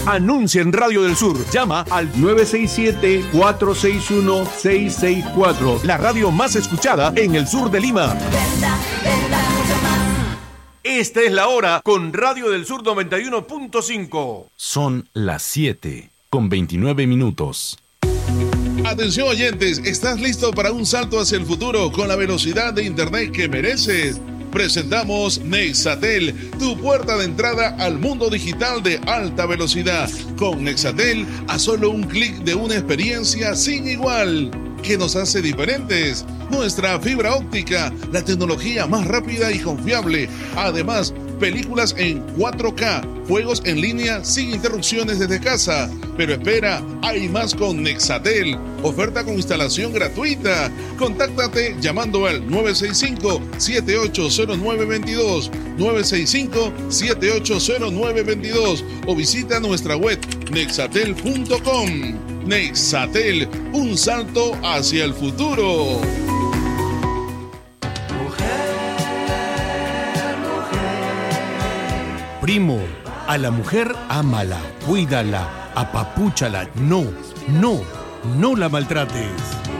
Anuncia en Radio del Sur. Llama al 967-461-664. La radio más escuchada en el sur de Lima. Esta es la hora con Radio del Sur 91.5. Son las 7:29. Atención oyentes, ¿estás listo para un salto hacia el futuro con la velocidad de internet que mereces? Presentamos Nexatel, tu puerta de entrada al mundo digital de alta velocidad. Con Nexatel, a solo un clic de una experiencia sin igual. ¿Qué nos hace diferentes? Nuestra fibra óptica, la tecnología más rápida y confiable. Además, películas en 4K, juegos en línea sin interrupciones desde casa. Pero espera, hay más con Nexatel. Oferta con instalación gratuita. Contáctate llamando al 965-780922, 965-780922 o visita nuestra web nexatel.com. Nexatel, un salto hacia el futuro. Primo, a la mujer ámala, cuídala, apapúchala. No la maltrates.